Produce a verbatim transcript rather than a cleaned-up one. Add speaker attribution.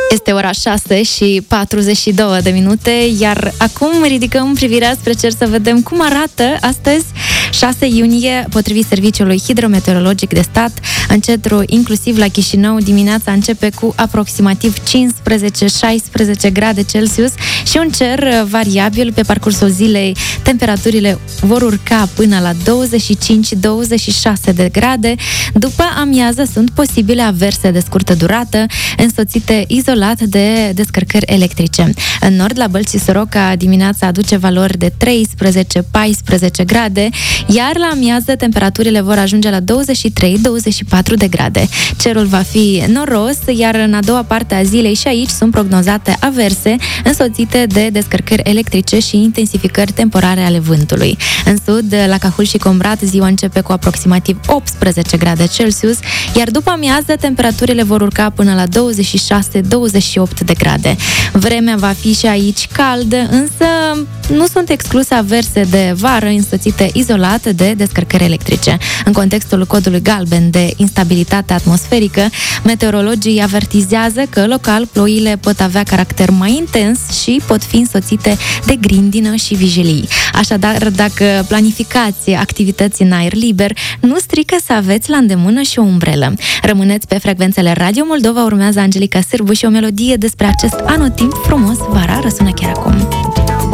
Speaker 1: Este ora șase și patruzeci și două de minute, iar acum ridicăm privirea spre cer să vedem cum arată astăzi, șase iunie, potrivit Serviciului Hidrometeorologic de Stat. În centru, inclusiv la Chișinău, dimineața începe cu aproximativ cincisprezece șaisprezece grade Celsius și un cer variabil. Pe parcursul zilei, temperaturile vor urca până la douăzeci și cinci douăzeci și șase de grade. După amiază sunt posibile averse de scurtă durată, însoțite izolat de descărcări electrice. În nord, la Bălți și Soroca, dimineața aduce valori de treisprezece paisprezece grade, iar la amiază temperaturile vor ajunge la douăzeci și trei douăzeci și patru de grade. Cerul va fi noros, iar în a doua parte a zilei și aici sunt prognozate averse, însoțite de descărcări electrice și intensificări temporare ale vântului. În sud, la Cahul și Comrat, ziua începe cu aproximativ optsprezece grade Celsius, iar după amiază temperaturile vor urca până la douăzeci și șase douăzeci și opt de grade. Vremea va fi și aici caldă, însă nu sunt excluse averse de vară însoțite izolat de descărcări electrice. În contextul codului galben de instabilitate atmosferică, meteorologii avertizează că local ploile pot avea caracter mai intens și pot fi însoțite de grindină și vijelii. Așadar, dacă planificați activități în aer liber, nu strică să aveți la îndemână și o umbrelă. Rămâneți pe frecvențele Radio Moldova, urmează Angelica Sârbu și o melodie despre acest anotimp frumos. Vara răsună chiar acum.